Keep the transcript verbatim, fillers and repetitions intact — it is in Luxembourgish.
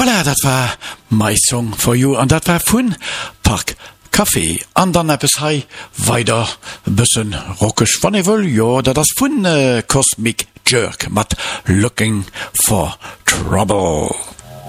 Voilà, dat war my song for you, und dat war vun Park Kaffee. An dann etwas hei weiter bisschen rockisch, wann ihr will, ja, da das vun äh, Cosmic Jerk mat Looking for Trouble.